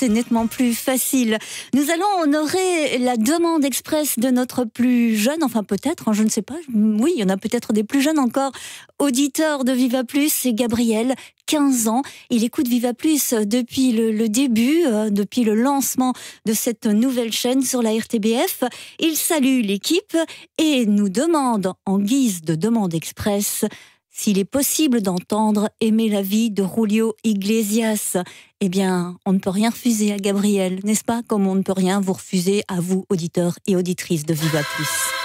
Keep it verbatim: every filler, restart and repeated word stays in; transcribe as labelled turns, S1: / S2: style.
S1: est nettement plus facile. Nous allons honorer la demande express de notre plus jeune, enfin peut-être, hein, je ne sais pas, oui, il y en a peut-être des plus jeunes encore, auditeurs de Viva Plus, c'est Gabriel, quinze ans. Il écoute Viva Plus depuis le, le début, euh, depuis le lancement de cette nouvelle chaîne sur la R T B F. Il salue l'équipe et nous demande, en guise de demande express, s'il est possible d'entendre Aimer la vie de Julio Iglesias. Eh bien, on ne peut rien refuser à Gabriel, n'est-ce pas? Comme on ne peut rien vous refuser à vous, auditeurs et auditrices de Viva Plus.